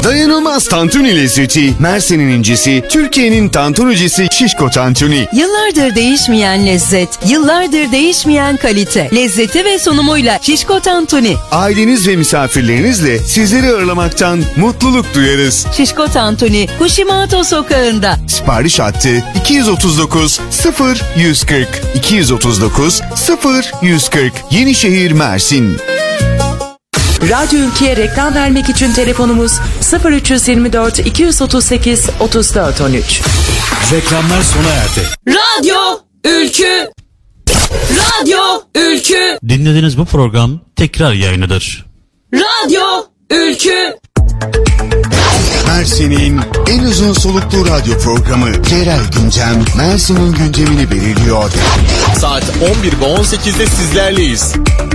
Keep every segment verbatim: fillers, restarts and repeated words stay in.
Dayanılmaz tantuni lezzeti, Mersin'in incisi, Türkiye'nin tantunicisi Şişko Tantuni. Yıllardır değişmeyen lezzet, yıllardır değişmeyen kalite, lezzeti ve sunumuyla Şişko Tantuni. Aileniz ve misafirlerinizle sizleri ağırlamaktan mutluluk duyarız. Şişko Tantuni, Kushimato sokağında. Sipariş hattı iki yüz otuz dokuz sıfır yüz kırk iki yüz otuz dokuz sıfır yüz kırk Yenişehir, Mersin. Radyo Ülke'ye reklam vermek için telefonumuz sıfır üç yüz yirmi dört iki yüz otuz sekiz otuz dört on üç. Reklamlar sona erdi. Radyo Ülkü. Radyo Ülkü. Dinlediğiniz bu program tekrar yayınıdır. Radyo Ülkü. Mersin'in en uzun soluklu radyo programı Yerel Gündem, Mersin'in gündemini belirliyor. Saat on bir ve on sekizde sizlerleyiz.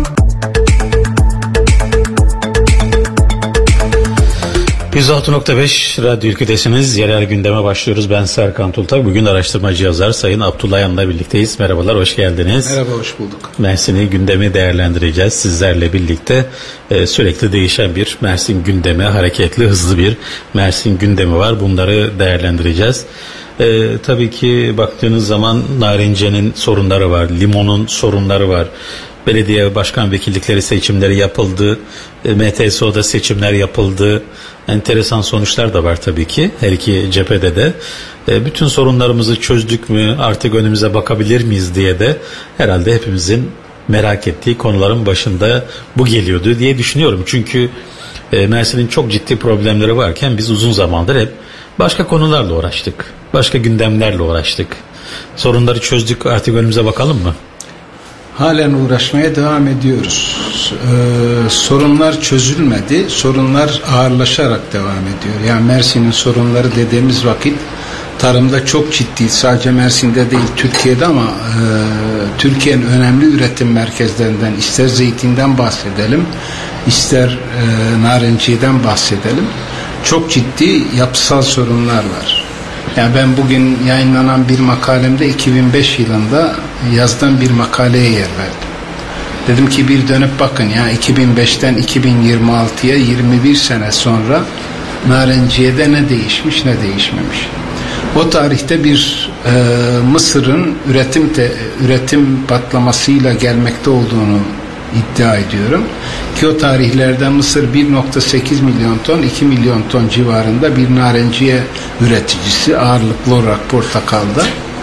yüz altı nokta beş Radyo Ülkü'desiniz. Yerel gündeme başlıyoruz. Ben Serkan Tultak. Bugün araştırmacı yazar Sayın Abdullah Yan'la birlikteyiz. Merhabalar, hoş geldiniz. Merhaba, hoş bulduk. Mersin'i, gündemi değerlendireceğiz. Sizlerle birlikte e, sürekli değişen bir Mersin gündemi, hareketli, hızlı bir Mersin gündemi var. Bunları değerlendireceğiz. E, tabii ki baktığınız zaman Narince'nin sorunları var, Limon'un sorunları var. Belediye başkan vekillikleri seçimleri yapıldı. M T S O'da seçimler yapıldı. Enteresan sonuçlar da var tabii ki her iki cephede de. Bütün sorunlarımızı çözdük mü, artık önümüze bakabilir miyiz diye de herhalde hepimizin merak ettiği konuların başında bu geliyordu diye düşünüyorum. Çünkü Mersin'in çok ciddi problemleri varken biz uzun zamandır hep başka konularla uğraştık. Başka gündemlerle uğraştık. Sorunları çözdük, artık önümüze bakalım mı? Halen uğraşmaya devam ediyoruz. Ee, sorunlar çözülmedi. Sorunlar ağırlaşarak devam ediyor. Yani Mersin'in sorunları dediğimiz vakit tarımda çok ciddi, sadece Mersin'de değil Türkiye'de ama e, Türkiye'nin önemli üretim merkezlerinden, ister zeytinden bahsedelim, ister e, narenciyeden bahsedelim. Çok ciddi yapısal sorunlar var. Yani ben bugün yayınlanan bir makalemde iki bin beş yılında yazdan bir makaleye yer verdim. Dedim ki bir dönüp bakın ya, iki bin beşten iki bin yirmi altıya yirmi bir sene sonra Narenciye'de ne değişmiş ne değişmemiş. O tarihte bir e, Mısır'ın üretim te, üretim patlamasıyla gelmekte olduğunu iddia ediyorum. Ki o tarihlerde Mısır bir nokta sekiz milyon ton, iki milyon ton civarında bir narenciye üreticisi, ağırlıklı olarak portakalda.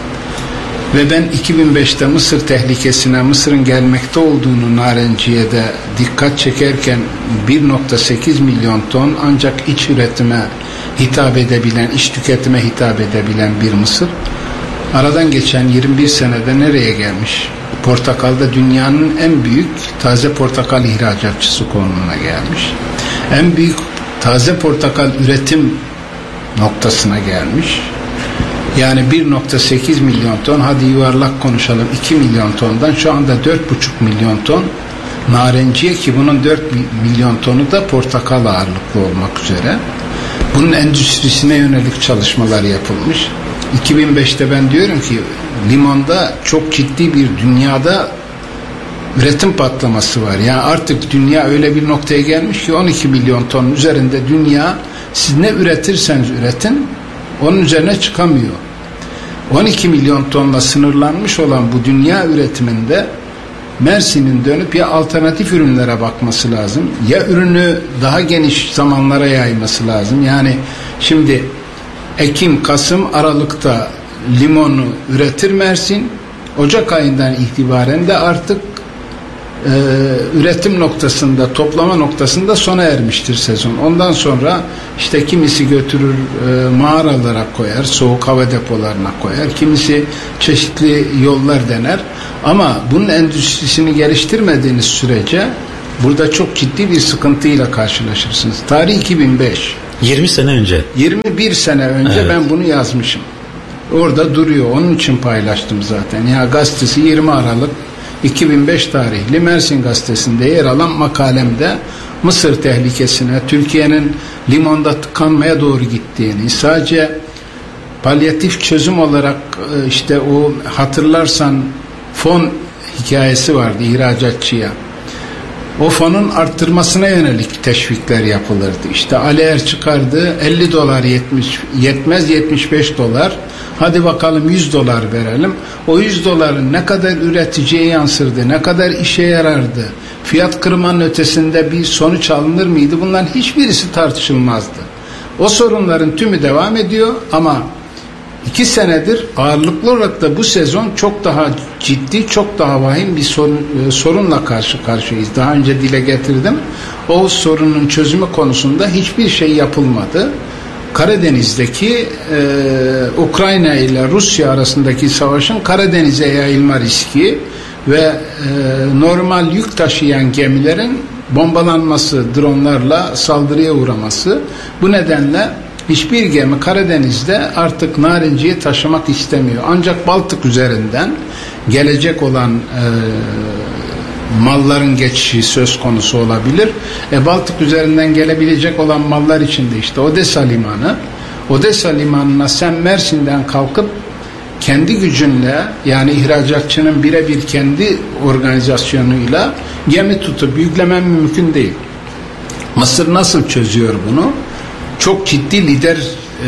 Ve ben iki bin beşte Mısır tehlikesine, Mısır'ın gelmekte olduğunu narenciyede dikkat çekerken bir nokta sekiz milyon ton ancak iç üretime hitap edebilen, iç tüketime hitap edebilen bir Mısır, aradan geçen yirmi bir senede nereye gelmiş? Portakalda dünyanın en büyük taze portakal ihracatçısı konumuna gelmiş. En büyük taze portakal üretim noktasına gelmiş. Yani bir nokta sekiz milyon ton, hadi yuvarlak konuşalım, iki milyon tondan şu anda dört buçuk milyon ton narenciye, ki bunun dört milyon tonu da portakal ağırlıklı olmak üzere. Bunun endüstrisine yönelik çalışmalar yapılmış. iki bin beşte ben diyorum ki limonda çok ciddi bir dünyada üretim patlaması var. Yani artık dünya öyle bir noktaya gelmiş ki on iki milyon ton üzerinde dünya, siz ne üretirseniz üretin onun üzerine çıkamıyor. on iki milyon tonla sınırlanmış olan bu dünya üretiminde Mersin'in dönüp ya alternatif ürünlere bakması lazım, ya ürünü daha geniş zamanlara yayması lazım. Yani şimdi Ekim, Kasım, Aralık'ta limonu üretir Mersin. Ocak ayından itibaren de artık e, üretim noktasında, toplama noktasında sona ermiştir sezon. Ondan sonra işte kimisi götürür e, mağaralara koyar, soğuk hava depolarına koyar. Kimisi çeşitli yollar dener. Ama bunun endüstrisini geliştirmediğiniz sürece burada çok ciddi bir sıkıntıyla karşılaşırsınız. Tarih iki bin beş. yirmi sene önce. yirmi bir sene önce evet. Ben bunu yazmışım. Orada duruyor. Onun için paylaştım zaten. Ya gazetesi yirmi Aralık iki bin beş tarihli Mersin gazetesinde yer alan makalemde Mısır tehlikesine, Türkiye'nin limonda tıkanmaya doğru gittiğini, sadece palyatif çözüm olarak işte o, hatırlarsan, fon hikayesi vardı ihracatçıya. o fonun arttırmasına yönelik teşvikler yapılırdı. İşte Ali Er çıkardı, elli dolar yetmiş, yetmez yetmiş beş dolar. Hadi bakalım yüz dolar verelim. O yüz doların ne kadar üreticiye yansırdı, ne kadar işe yarardı, fiyat kırmanın ötesinde bir sonuç alınır mıydı? Bunların hiçbirisi tartışılmazdı. O sorunların tümü devam ediyor ama iki senedir ağırlıklı olarak da bu sezon çok daha ciddi, çok daha vahim bir sorun, e, sorunla karşı karşıyayız. Daha önce dile getirdim. O sorunun çözümü konusunda hiçbir şey yapılmadı. Karadeniz'deki e, Ukrayna ile Rusya arasındaki savaşın Karadeniz'e yayılma riski ve e, normal yük taşıyan gemilerin bombalanması, dronlarla saldırıya uğraması. Bu nedenle hiçbir gemi Karadeniz'de artık narinciye taşımak istemiyor. Ancak Baltık üzerinden gelecek olan e, malların geçişi söz konusu olabilir. E, Baltık üzerinden gelebilecek olan mallar için de işte Odessa limanı. Odessa limanına sen Mersin'den kalkıp kendi gücünle, yani ihracatçının birebir kendi organizasyonuyla gemi tutup yüklemen mümkün değil. Mısır nasıl çözüyor bunu? Çok ciddi lider e,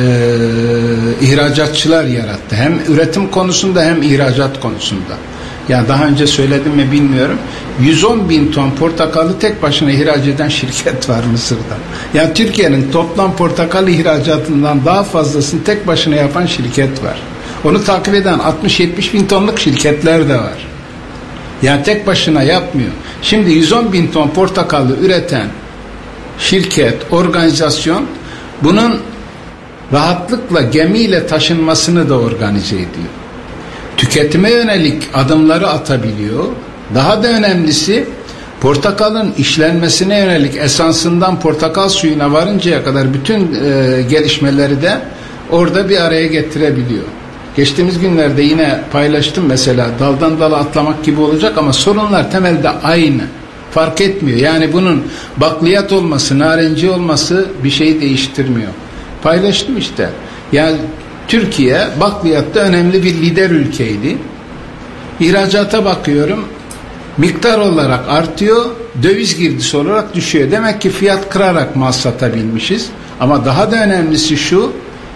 ihracatçılar yarattı. Hem üretim konusunda hem ihracat konusunda. Yani daha önce söyledim mi bilmiyorum. yüz on bin ton portakalı tek başına ihraç eden şirket var Mısır'da. Yani Türkiye'nin toplam portakal ihracatından daha fazlasını tek başına yapan şirket var. Onu takip eden altmış yetmiş bin tonluk şirketler de var. Yani tek başına yapmıyor. Şimdi yüz on bin ton portakalı üreten şirket, organizasyon bunun rahatlıkla gemiyle taşınmasını da organize ediyor. Tüketime yönelik adımları atabiliyor. Daha da önemlisi portakalın işlenmesine yönelik esansından portakal suyuna varıncaya kadar bütün e, gelişmeleri de orada bir araya getirebiliyor. Geçtiğimiz günlerde yine paylaştım mesela, daldan dala atlamak gibi olacak ama sorunlar temelde aynı. Fark etmiyor. Yani bunun bakliyat olması, narenci olması bir şey değiştirmiyor. Paylaştım işte. Yani Türkiye bakliyatta önemli bir lider ülkeydi. İhracata bakıyorum, miktar olarak artıyor, döviz girdisi olarak düşüyor. Demek ki fiyat kırarak mal satabilmişiz. Ama daha da önemlisi şu,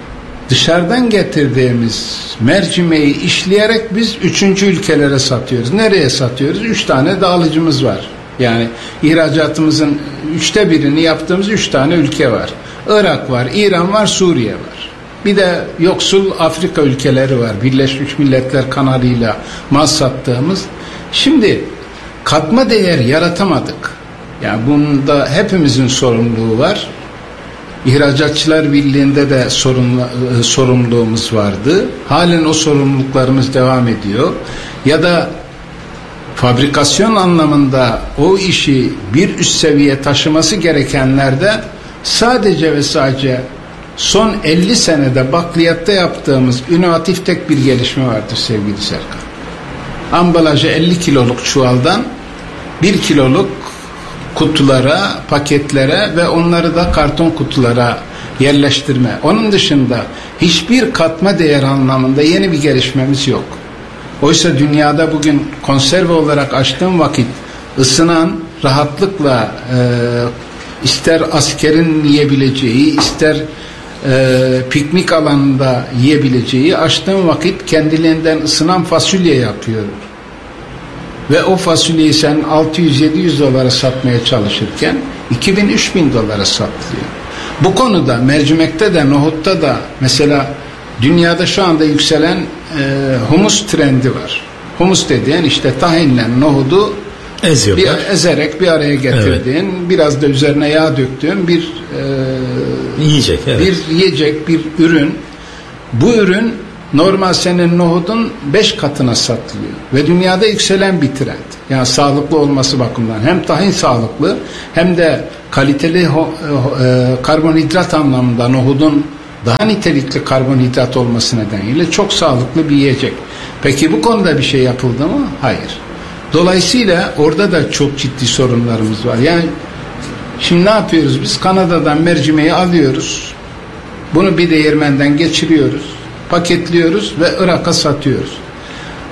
dışarıdan getirdiğimiz mercimeği işleyerek biz üçüncü ülkelere satıyoruz. Nereye satıyoruz? Üç tane de alıcımız var. Yani ihracatımızın üçte birini yaptığımız üç tane ülke var. Irak var, İran var, Suriye var. Bir de yoksul Afrika ülkeleri var. Birleşmiş Milletler kanalıyla mal sattığımız. Şimdi katma değer yaratamadık. Yani bunda hepimizin sorumluluğu var. İhracatçılar Birliği'nde de sorumlu, sorumluluğumuz vardı. Halen o sorumluluklarımız devam ediyor. Ya da fabrikasyon anlamında o işi bir üst seviye taşıması gerekenlerde sadece ve sadece son elli senede bakliyatta yaptığımız inovatif tek bir gelişme vardır sevgili Serkan. Ambalajı elli kiloluk çuvaldan bir kiloluk kutulara, paketlere ve onları da karton kutulara yerleştirme. Onun dışında hiçbir katma değer anlamında yeni bir gelişmemiz yok. Oysa dünyada bugün konserve olarak açtığım vakit ısınan, rahatlıkla e, ister askerin yiyebileceği, ister e, piknik alanında yiyebileceği açtığım vakit kendiliğinden ısınan fasulye yapıyor. Ve o fasulyeyi sen altı yüz yedi yüz dolara satmaya çalışırken iki bin üç bin dolara satılıyor. Bu konuda mercimekte de nohutta da mesela dünyada şu anda yükselen e, humus trendi var. Humus dediğin işte tahinle nohudu bir, ezerek bir araya getirdiğin, evet, biraz da üzerine yağ döktüğün bir e, yiyecek, evet, bir yiyecek, bir ürün. Bu ürün normal senin nohudun beş katına satılıyor ve dünyada yükselen bir trend. Yani sağlıklı olması bakımından hem tahin sağlıklı hem de kaliteli ho, e, karbonhidrat anlamında nohudun daha nitelikli karbonhidrat olması nedeniyle çok sağlıklı bir yiyecek. Peki bu konuda bir şey yapıldı mı? Hayır. Dolayısıyla orada da çok ciddi sorunlarımız var. Yani şimdi ne yapıyoruz biz? Kanada'dan mercimeği alıyoruz. Bunu bir değirmenden geçiriyoruz. Paketliyoruz ve Irak'a satıyoruz.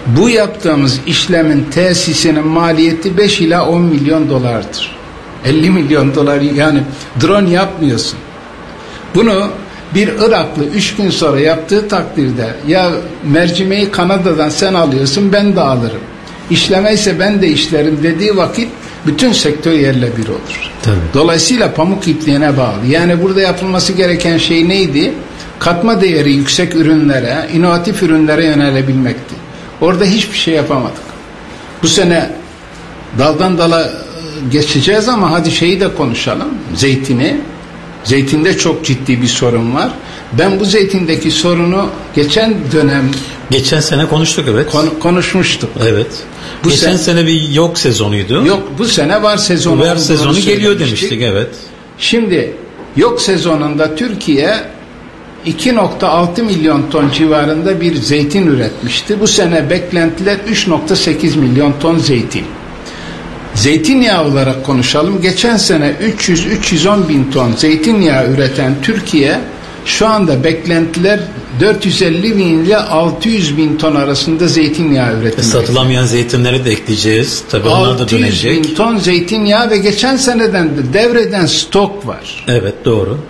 Bu yaptığımız işlemin tesisinin maliyeti beş ila on milyon dolardır. elli milyon dolar, yani drone yapmıyorsun. Bunu bir Iraklı üç gün sonra yaptığı takdirde, ya mercimeği Kanada'dan sen alıyorsun, ben de alırım, İşleme ise ben de işlerim dediği vakit bütün sektör yerle bir olur. Tabii. Dolayısıyla pamuk ipliğine bağlı. Yani burada yapılması gereken şey neydi? Katma değeri yüksek ürünlere, inovatif ürünlere yönelebilmekti. Orada hiçbir şey yapamadık. Bu sene daldan dala geçeceğiz ama hadi şeyi de konuşalım. Zeytini. Zeytinde çok ciddi bir sorun var. Ben bu zeytindeki sorunu geçen dönem... Geçen sene konuştuk, evet. Kon- konuşmuştuk. Evet. Bu Geçen sene, sene bir yok sezonuydu. Yok, bu sene var sezonu. Var sezonu geliyor demiştik, evet. Şimdi yok sezonunda Türkiye iki nokta altı milyon ton civarında bir zeytin üretmişti. Bu sene beklentiler üç nokta sekiz milyon ton zeytin. Zeytinyağı olarak konuşalım. Geçen sene üç yüz üç yüz on bin ton zeytinyağı üreten Türkiye, şu anda beklentiler dört yüz elli bin ile altı yüz bin ton arasında zeytinyağı üretilmekte. Satılamayan zeytinleri de ekleyeceğiz. Tabii onlar da dönecek. altı yüz bin ton zeytinyağı ve geçen seneden de devreden stok var. Evet, doğru.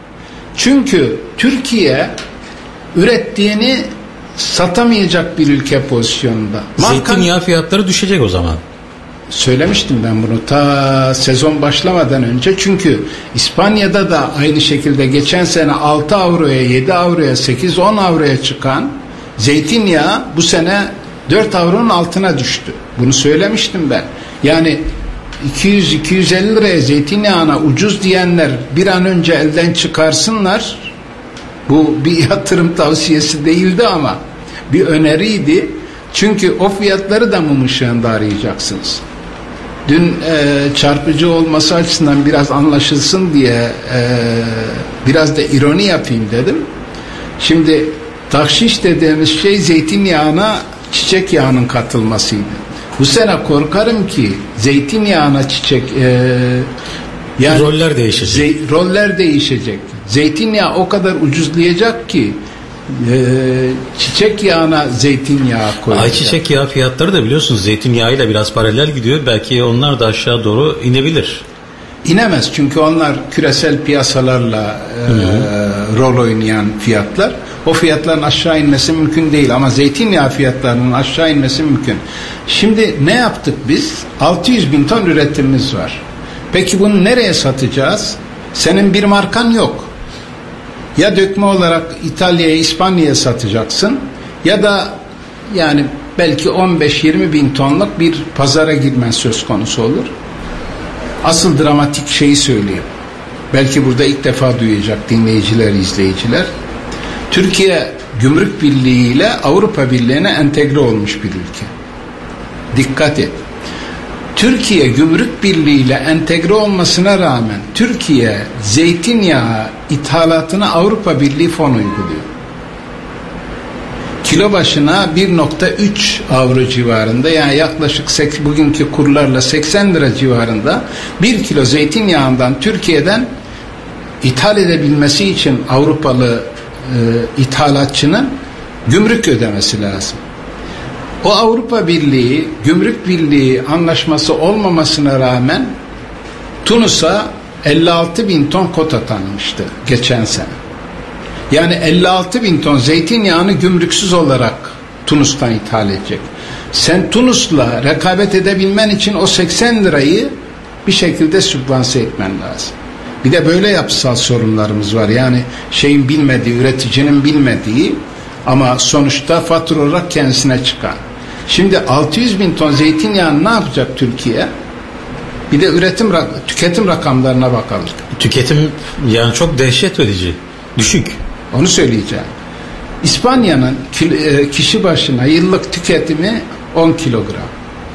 Çünkü Türkiye ürettiğini satamayacak bir ülke pozisyonunda. Marka, zeytinyağı fiyatları düşecek o zaman. Söylemiştim ben bunu ta sezon başlamadan önce. Çünkü İspanya'da da aynı şekilde geçen sene altı avroya, yedi avroya, sekiz on avroya çıkan zeytinyağı bu sene dört avronun altına düştü. Bunu söylemiştim ben. Yani iki yüz iki yüz elli liraya zeytinyağına ucuz diyenler bir an önce elden çıkarsınlar. Bu bir yatırım tavsiyesi değildi ama bir öneriydi. Çünkü o fiyatları da mum ışığında arayacaksınız. Dün e, çarpıcı olması açısından biraz anlaşılsın diye e, biraz da ironi yapayım dedim. Şimdi tahşiş dediğimiz şey zeytinyağına çiçek yağının katılmasıydı. Bu sene korkarım ki zeytinyağına çiçek e, yani roller değişecek. Ze- roller değişecek. Zeytinyağı o kadar ucuzlayacak ki e, çiçek yağına zeytinyağı koyacak. Ayçiçek yağı fiyatları da biliyorsunuz zeytinyağıyla biraz paralel gidiyor. Belki onlar da aşağı doğru inebilir. İnemez çünkü onlar küresel piyasalarla e, rol oynayan fiyatlar. O fiyatların aşağı inmesi mümkün değil ama zeytinyağı fiyatlarının aşağı inmesi mümkün. Şimdi ne yaptık biz? altı yüz bin ton üretimimiz var. Peki bunu nereye satacağız? Senin bir markan yok. Ya dökme olarak İtalya'ya, İspanya'ya satacaksın ya da yani belki on beş yirmi bin tonluk bir pazara girmen söz konusu olur. Asıl dramatik şeyi söyleyeyim. Belki burada ilk defa duyacak dinleyiciler, izleyiciler. Türkiye Gümrük Birliği ile Avrupa Birliği'ne entegre olmuş bir ülke. Dikkat et. Türkiye Gümrük Birliği ile entegre olmasına rağmen Türkiye zeytinyağı ithalatına Avrupa Birliği fon uyguluyor. Kilo başına bir nokta üç avro civarında, yani yaklaşık bugünkü kurlarla seksen lira civarında bir kilo zeytinyağından Türkiye'den ithal edebilmesi için Avrupalı e, ithalatçının gümrük ödemesi lazım. O Avrupa Birliği, Gümrük Birliği anlaşması olmamasına rağmen Tunus'a elli altı bin ton kota tanımıştı geçen sene. Yani elli altı bin ton zeytinyağını gümrüksüz olarak Tunus'tan ithal edecek. Sen Tunus'la rekabet edebilmen için o seksen lirayı bir şekilde sübvanse etmen lazım. Bir de böyle yapısal sorunlarımız var. Yani şeyin bilmediği, üreticinin bilmediği ama sonuçta fatura olarak kendisine çıkan. Şimdi altı yüz bin ton zeytinyağını ne yapacak Türkiye? Bir de üretim, tüketim rakamlarına bakalım. Tüketim yani çok dehşet verici, düşük. Onu söyleyeceğim. İspanya'nın kişi başına yıllık tüketimi on kilogram.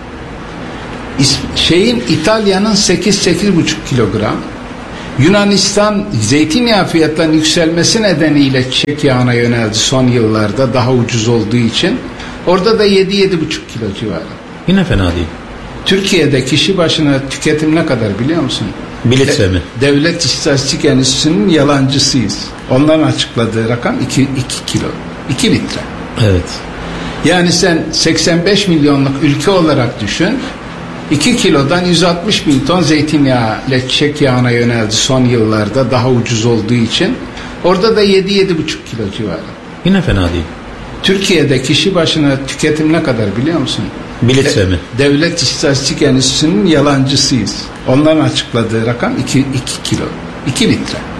Şeyin İtalya'nın sekiz sekiz buçuk kilogram. Yunanistan zeytinyağı fiyatlarının yükselmesi nedeniyle çiçek yağına yöneldi son yıllarda, daha ucuz olduğu için. Orada da yedi yedi buçuk kilo civarı. Yine fena değil. Türkiye'de kişi başına tüketim ne kadar biliyor musun? Bir litre mi? Devlet İstatistik Enstitüsü'nün yalancısıyız. Onların açıkladığı rakam iki kilo. iki litre. Evet. Yani sen seksen beş milyonluk ülke olarak düşün. iki kilodan yüz altmış bin ton zeytinyağı ile çiçek yağına yöneldi son yıllarda, daha ucuz olduğu için. Orada da yedi yedi buçuk kilo civarı. Yine fena değil. Türkiye'de kişi başına tüketim ne kadar biliyor musun? Bir litre mi? Devlet İstatistik Enstitüsü'nün yalancısıyız. Onların açıkladığı rakam iki kilo. iki litre.